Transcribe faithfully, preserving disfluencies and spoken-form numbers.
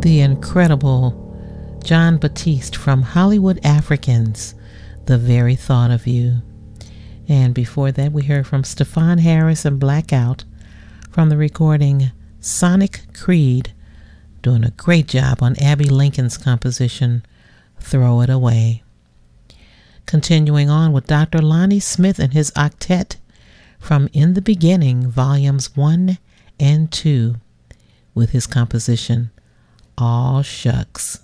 the incredible Jon Batiste from Hollywood Africans, The Very Thought of You. And before that, we heard from Stefon Harris and Blackout from the recording Sonic Creed, doing a great job on Abbey Lincoln's composition, Throw It Away. Continuing on with Doctor Lonnie Smith and his octet from In the Beginning, Volumes one and two, with his composition, All Shucks.